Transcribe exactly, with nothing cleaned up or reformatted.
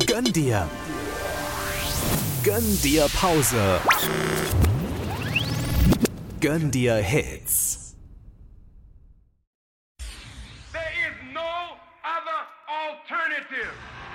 Gönn dir. Gönn dir Pause. Gönn dir Hits. There is no other alternative.